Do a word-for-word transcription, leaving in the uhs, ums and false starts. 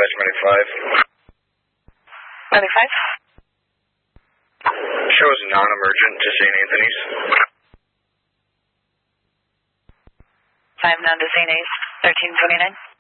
dispatch ninety-five. ninety-five? Shows non-emergent to Saint Anthony's. five none to Saint A's, thirteen twenty-nine.